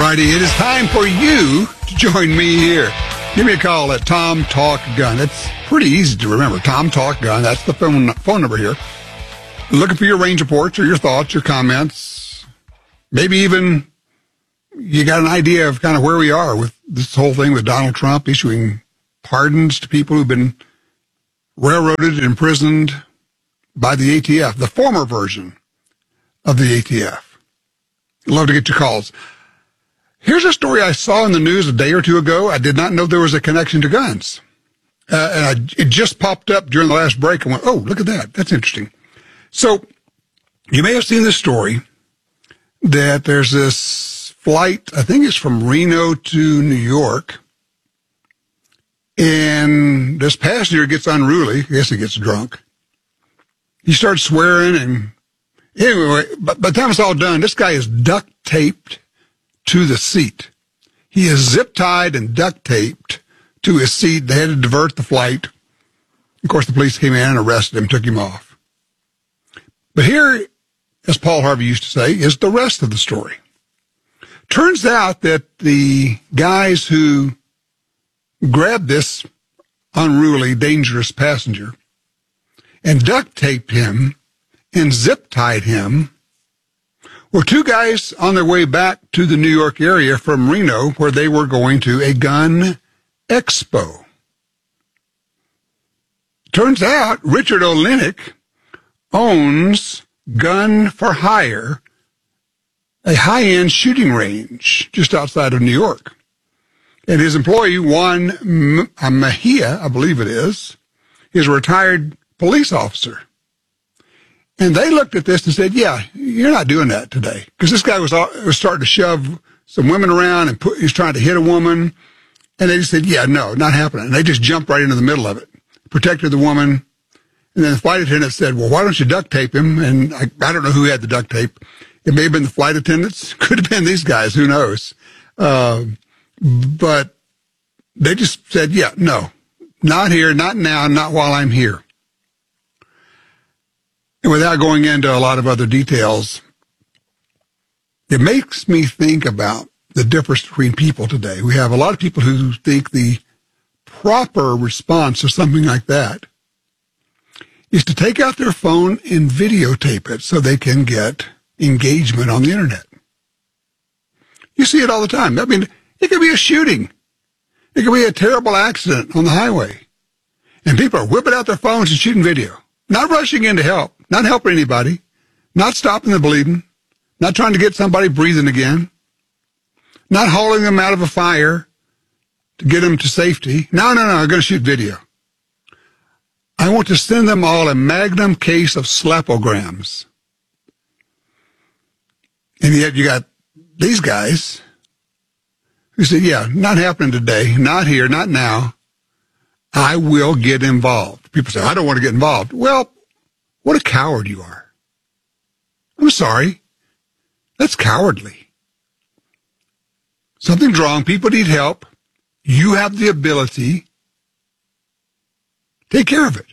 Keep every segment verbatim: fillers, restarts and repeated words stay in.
righty, it is time for you to join me here. Give me a call at Tom Talk Gun. It's pretty easy to remember. Tom Talk Gun. That's the phone phone number here. Looking for your range reports or your thoughts, your comments. Maybe even you got an idea of kind of where we are with this whole thing with Donald Trump issuing pardons to people who've been railroaded, imprisoned by the A T F, the former version of the A T F. Love to get your calls. Here's a story I saw in the news a day or two ago. I did not know there was a connection to guns. Uh, and I, it just popped up during the last break. I went, oh, look at that. That's interesting. So you may have seen this story that there's this flight, I think it's from Reno to New York, and this passenger gets unruly. I guess he gets drunk. He starts swearing, and anyway, but by the time it's all done, this guy is duct taped to the seat. He is zip tied and duct taped to his seat. They had to divert the flight. Of course, the police came in and arrested him, took him off. But here, as Paul Harvey used to say, is the rest of the story. Turns out that the guys who grabbed this unruly, dangerous passenger and duct taped him and zip tied him were two guys on their way back to the New York area from Reno, where they were going to a gun expo. Turns out Richard Olenek owns Gun for Hire, a high-end shooting range just outside of New York. And his employee, Juan Mejia, I believe it is, is a retired police officer. And they looked at this and said, yeah, you're not doing that today. Because this guy was, was starting to shove some women around and put, he was trying to hit a woman. And they just said, yeah, no, not happening. And they just jumped right into the middle of it, protected the woman. And then the flight attendant said, well, why don't you duct tape him? And I, I don't know who had the duct tape. It may have been the flight attendants. Could have been these guys. Who knows? Uh, but they just said, yeah, no, not here, not now, not while I'm here. And without going into a lot of other details, it makes me think about the difference between people today. We have a lot of people who think the proper response to something like that is to take out their phone and videotape it so they can get engagement on the internet. You see it all the time. I mean, it could be a shooting. It could be a terrible accident on the highway. And people are whipping out their phones and shooting video. Not rushing in to help. Not helping anybody. Not stopping the bleeding. Not trying to get somebody breathing again. Not hauling them out of a fire to get them to safety. No, no, no, I'm going to shoot video. I want to send them all a magnum case of slapograms. And yet you got these guys who said, yeah, not happening today, not here, not now. I will get involved. People say, I don't want to get involved. Well, what a coward you are. I'm sorry. That's cowardly. Something's wrong. People need help. You have the ability. Take care of it.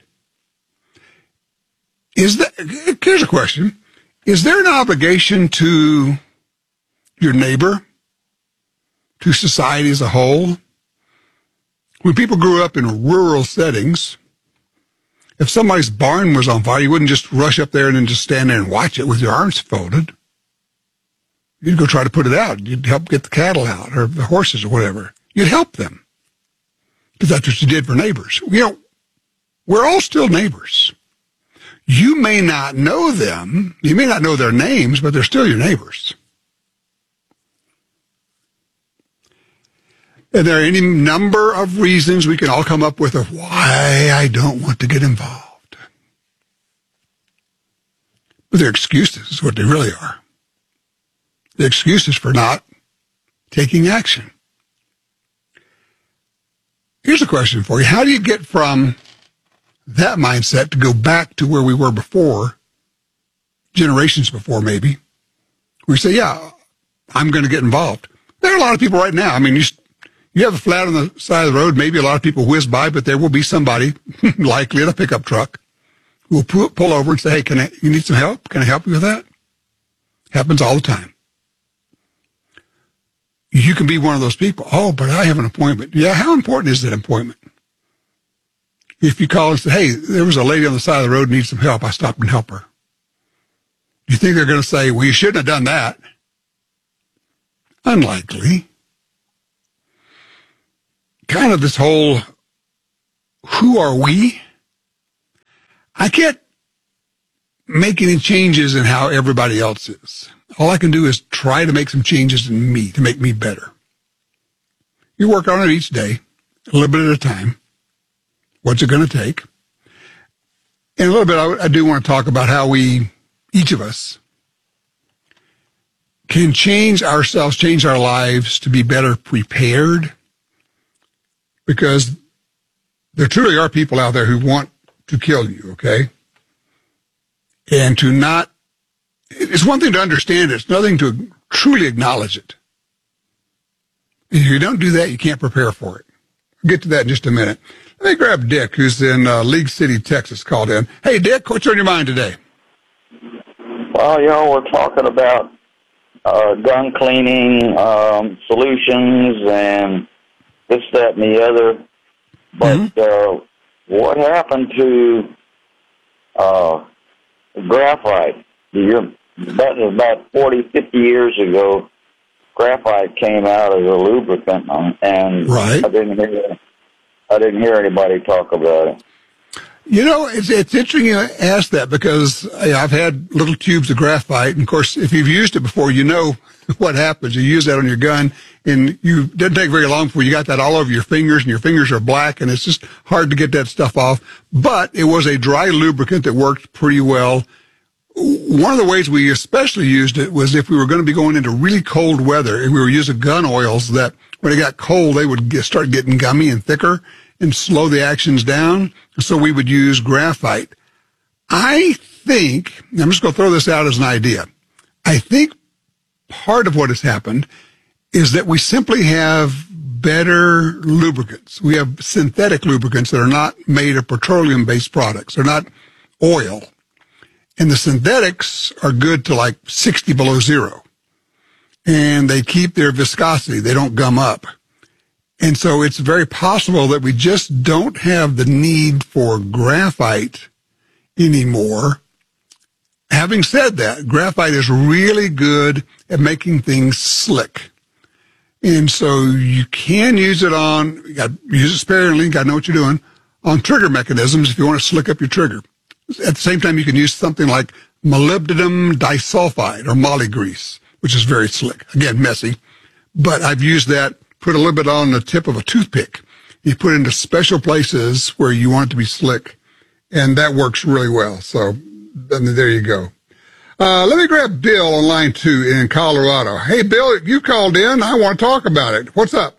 Is that, here's a question. Is there an obligation to your neighbor, to society as a whole? When people grew up in rural settings, if somebody's barn was on fire, you wouldn't just rush up there and then just stand there and watch it with your arms folded. You'd go try to put it out. You'd help get the cattle out or the horses or whatever. You'd help them because that's what you did for neighbors. You know, we're all still neighbors. You may not know them. You may not know their names, but they're still your neighbors. And there are any number of reasons we can all come up with of why I don't want to get involved. But they're excuses is what they really are. The excuses for not taking action. Here's a question for you. How do you get from that mindset to go back to where we were before, generations before maybe, where you say, yeah, I'm going to get involved? There are a lot of people right now. I mean, you You have a flat on the side of the road. Maybe a lot of people whiz by, but there will be somebody, likely in a pickup truck, who will pull, pull over and say, hey, can I, you need some help? Can I help you with that? Happens all the time. you can be one of those people. Oh, but I have an appointment. Yeah, how important is that appointment? If you call and say, hey, there was a lady on the side of the road who needs some help, I stopped and helped her. You think they're going to say, well, you shouldn't have done that? Unlikely. Kind of this whole, who are we? I can't make any changes in how everybody else is. All I can do is try to make some changes in me to make me better. You work on it each day, a little bit at a time. What's it going to take? In a little bit, I, I do want to talk about how we, each of us, can change ourselves, change our lives to be better prepared, because there truly are people out there who want to kill you, okay? And to not, it's one thing to understand it, it's another thing to truly acknowledge it. If you don't do that, you can't prepare for it. I'll get to that in just a minute. Let me grab Dick, who's in uh, League City, Texas, called in. Hey, Dick, what's on your mind today? Well, you know, we're talking about uh, gun cleaning um, solutions and this, that, and the other. But mm-hmm. uh, what happened to uh, graphite? You're, that was about forty, fifty years ago. Graphite came out as a lubricant, and right. I didn't hear I didn't hear anybody talk about it. You know, it's it's interesting you ask that, because I've had little tubes of graphite, and of course, if you've used it before, you know what happens. You use that on your gun, and you it didn't take very long before you got that all over your fingers, and your fingers are black, and it's just hard to get that stuff off. But it was a dry lubricant that worked pretty well. One of the ways we especially used it was if we were going to be going into really cold weather, and we were using gun oils that when it got cold, they would get, start getting gummy and thicker and slow the actions down. So we would use graphite. I think, I'm just going to throw this out as an idea. I think part of what has happened is that we simply have better lubricants. We have synthetic lubricants that are not made of petroleum-based products. They're not oil. And the synthetics are good to like sixty below zero. And they keep their viscosity. They don't gum up. And so it's very possible that we just don't have the need for graphite anymore. Having said that, graphite is really good at making things slick. And so you can use it on, you got to use it sparingly, you got to know what you're doing, on trigger mechanisms if you want to slick up your trigger. At the same time, you can use something like molybdenum disulfide or moly grease, which is very slick. Again, messy. But I've used that, put a little bit on the tip of a toothpick. You put it into special places where you want it to be slick, and that works really well. So there you go. Uh, let me grab Bill on line two in Colorado. Hey, Bill, you called in. I want to talk about it. What's up?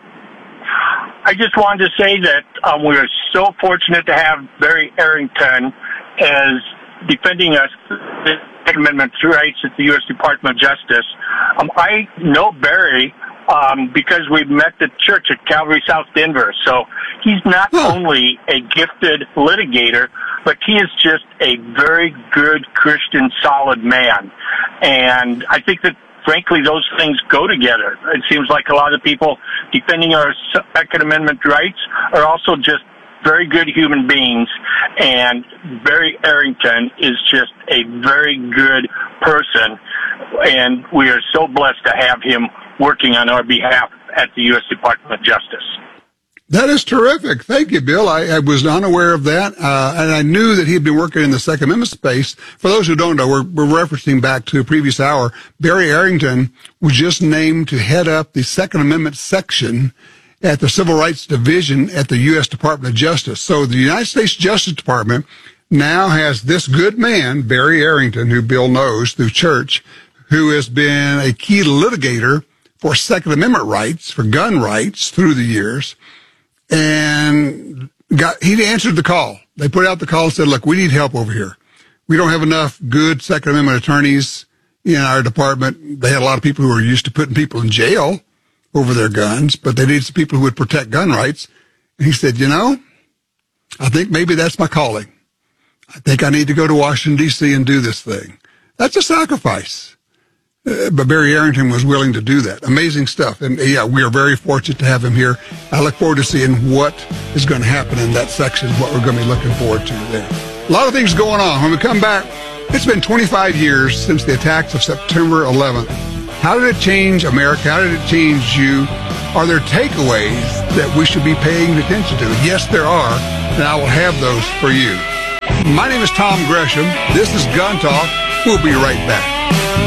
I just wanted to say that um, we're so fortunate to have Barry Arrington as defending us, the Second Amendment rights at the U S Department of Justice. Um, I know Barry um, because we've met at church at Calvary South Denver. So he's not huh. only a gifted litigator, but he is just a very good Christian, solid man. And I think that, frankly, those things go together. It seems like a lot of people defending our Second Amendment rights are also just very good human beings, and Barry Arrington is just a very good person, and we are so blessed to have him working on our behalf at the U S Department of Justice. That is terrific. Thank you, Bill. I, I was unaware of that, uh, and I knew that he had been working in the Second Amendment space. For those who don't know, we're, we're referencing back to a previous hour. Barry Arrington was just named to head up the Second Amendment section at the Civil Rights Division at the U S Department of Justice. So the United States Justice Department now has this good man, Barry Arrington, who Bill knows through church, who has been a key litigator for Second Amendment rights, for gun rights through the years. And got, he answered the call. They put out the call and said, look, we need help over here. We don't have enough good Second Amendment attorneys in our department. They had a lot of people who were used to putting people in jail over their guns, but they needed some people who would protect gun rights. And he said, you know, I think maybe that's my calling. I think I need to go to Washington, D C and do this thing. That's a sacrifice. Uh, but Barry Arrington was willing to do that. Amazing stuff. And yeah, we are very fortunate to have him here. I look forward to seeing what is going to happen in that section, what we're going to be looking forward to there. A lot of things going on. When we come back, it's been twenty-five years since the attacks of September eleventh. How did it change America? How did it change you? Are there takeaways that we should be paying attention to? Yes, there are, and I will have those for you. My name is Tom Gresham. This is Gun Talk. We'll be right back.